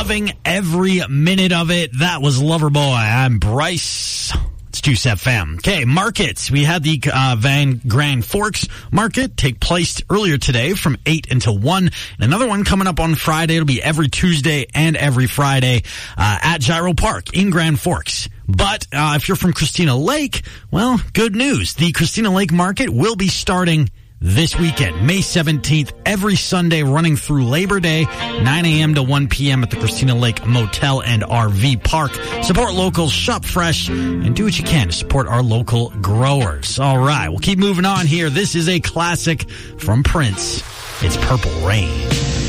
Loving every minute of it. That was Loverboy. I'm Bryce. It's Juice FM. Okay, markets. We had the Van Grand Forks market take place earlier today from 8 until 1. And another one coming up on Friday. It'll be every Tuesday and every Friday at Gyro Park in Grand Forks. But if you're from Christina Lake, well, good news. The Christina Lake market will be starting this weekend, May 17th, every Sunday running through Labor Day, 9 a.m. to 1 p.m. at the Christina Lake Motel and RV Park. Support locals, shop fresh, and do what you can to support our local growers. All right, we'll keep moving on here. This is a classic from Prince. It's Purple Rain.